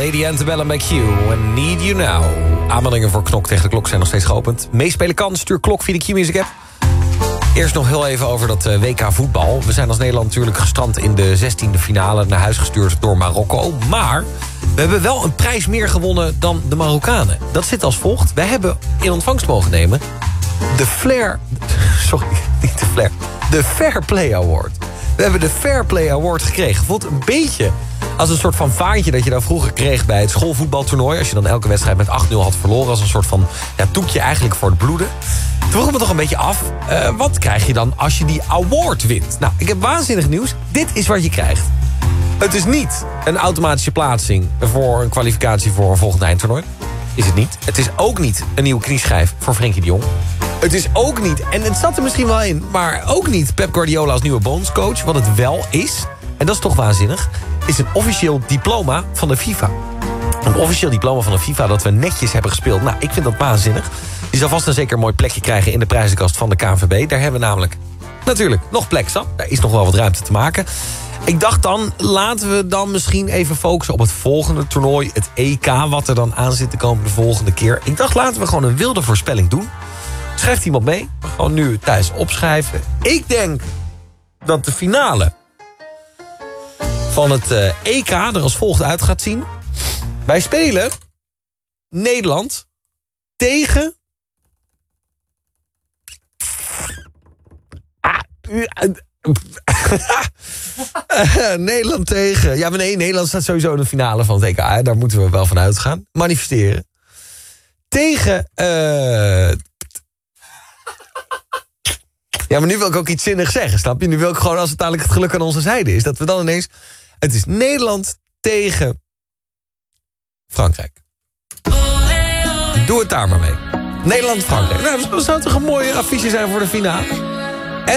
Lady Antebellum bij Q en Need You Now. Aanmeldingen voor Knok tegen de Klok zijn nog steeds geopend. Meespelen kan, stuur Klok via de Q-Music app. Eerst nog heel even over dat WK voetbal. We zijn als Nederland natuurlijk gestrand in de 16e finale... naar huis gestuurd door Marokko. Maar we hebben wel een prijs meer gewonnen dan de Marokkanen. Dat zit als volgt. Wij hebben in ontvangst mogen nemen... de Fair Play Award. We hebben de Fair Play Award gekregen. Voelt een beetje als een soort van vaantje dat je dan vroeger kreeg bij het schoolvoetbaltoernooi. Als je dan elke wedstrijd met 8-0 had verloren. Als een soort van toekje eigenlijk voor het bloeden. Toen vroeg ik me toch een beetje af. Wat krijg je dan als je die award wint? Nou, ik heb waanzinnig nieuws. Dit is wat je krijgt. Het is niet een automatische plaatsing voor een kwalificatie voor een volgend eindtoernooi. Is het niet. Het is ook niet een nieuwe knieschijf voor Frenkie de Jong. Het is ook niet, en het zat er misschien wel in... maar ook niet Pep Guardiola als nieuwe bondscoach. Wat het wel is, en dat is toch waanzinnig... is een officieel diploma van de FIFA. Een officieel diploma van de FIFA dat we netjes hebben gespeeld. Nou, ik vind dat waanzinnig. Die zal vast en zeker een mooi plekje krijgen in de prijzenkast van de KNVB. Daar hebben we namelijk natuurlijk nog plek zat. Daar is nog wel wat ruimte te maken. Ik dacht dan, laten we dan misschien even focussen op het volgende toernooi. Het EK, wat er dan aan zit te komen de volgende keer. Ik dacht, laten we gewoon een wilde voorspelling doen. Schrijft iemand mee. Gewoon nu thuis opschrijven. Ik denk dat de finale van het EK er als volgt uit gaat zien. Wij spelen Nederland tegen... Nederland tegen... Ja, maar nee, Nederland staat sowieso in de finale van het EK. Hè? Daar moeten we wel van uitgaan. Manifesteren. Tegen... Ja, maar nu wil ik ook iets zinnigs zeggen, snap je? Nu wil ik gewoon, als het dadelijk het geluk aan onze zijde is... dat we dan ineens... Het is Nederland tegen Frankrijk. Doe het daar maar mee. Nederland-Frankrijk. Nou, dat zou toch een mooie affiche zijn voor de finale?